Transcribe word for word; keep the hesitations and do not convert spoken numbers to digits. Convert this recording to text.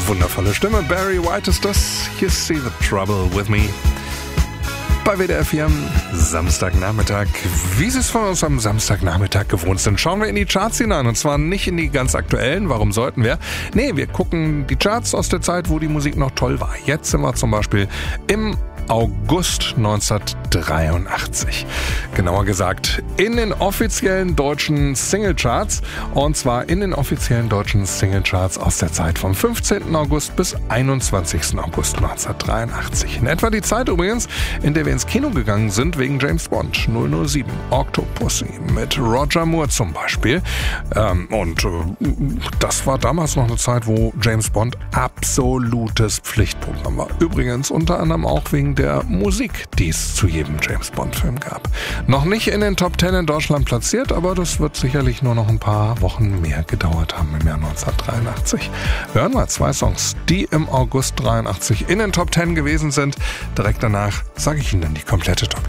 wundervolle Stimme. Barry White ist das. You see the trouble with me. Bei W D R vier am Samstagnachmittag. Wie Sie es von uns am Samstagnachmittag gewohnt sind, schauen wir in die Charts hinein. Und zwar nicht in die ganz aktuellen. Warum sollten wir? Nee, wir gucken die Charts aus der Zeit, wo die Musik noch toll war. Jetzt sind wir zum Beispiel im August neunzehnhundertdreiundachtzig. Genauer gesagt in den offiziellen deutschen Singlecharts. Und zwar in den offiziellen deutschen Singlecharts aus der Zeit vom fünfzehnten August bis einundzwanzigsten August neunzehnhundertdreiundachtzig. In etwa die Zeit übrigens, in der wir ins Kino gegangen sind wegen James Bond null null sieben, Octopussy mit Roger Moore zum Beispiel. Ähm, und äh, das war damals noch eine Zeit, wo James Bond absolutes Pflichtprogramm war. Übrigens unter anderem auch wegen der Musik, die es zu jedem James-Bond-Film gab. Noch nicht in den Top Ten in Deutschland platziert, aber das wird sicherlich nur noch ein paar Wochen mehr gedauert haben im Jahr neunzehnhundertdreiundachtzig. Wir hören mal zwei Songs, die im August dreiundachtzig in den Top Ten gewesen sind. Direkt danach sage ich Ihnen dann die komplette Top